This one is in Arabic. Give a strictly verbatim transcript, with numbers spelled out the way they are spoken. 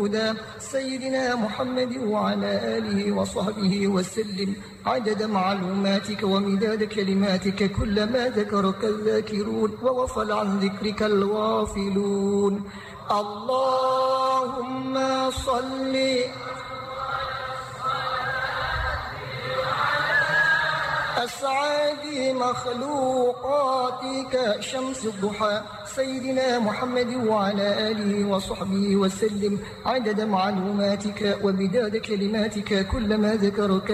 الهدى سيدنا محمد وعلى آله وصحبه وسلم عدد معلوماتك ومداد كلماتك كلما ذكرك الذاكرون وغفل عن ذكرك الغافلون. اللهم صل أسعد مخلوقاتك شمس الضحى سيدنا محمد وعلى آله وصحبه وسلم عدد معلوماتك ومداد كلماتك كلما ذكرك